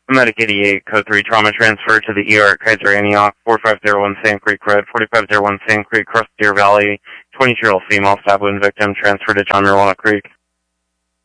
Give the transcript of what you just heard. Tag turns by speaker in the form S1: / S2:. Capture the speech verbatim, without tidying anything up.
S1: Medic eighty-eight, code three, trauma transfer to the E R at Kaiser Antioch, four five zero one Sand Creek Road, forty-five oh one Sand Creek, Cross Deer Valley, twenty-two-year-old female stab wound victim, transferred to John Marijuana Creek.